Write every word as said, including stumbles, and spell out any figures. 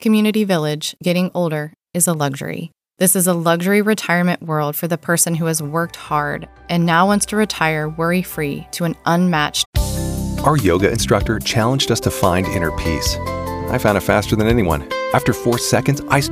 Community Village, getting older is a luxury. This is a luxury retirement world for the person who has worked hard and now wants to retire worry-free to an unmatched. Our yoga instructor challenged us to find inner peace. I found it faster than anyone. After four seconds, I